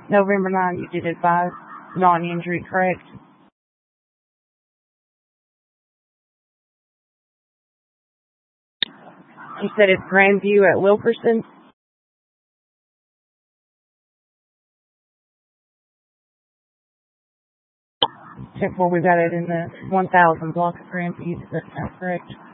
November 9, you did advise non-injury, correct? You said it's Grandview at Wilkerson? 10-4, we got it in the 1000 block of Grandview. Does that sound correct?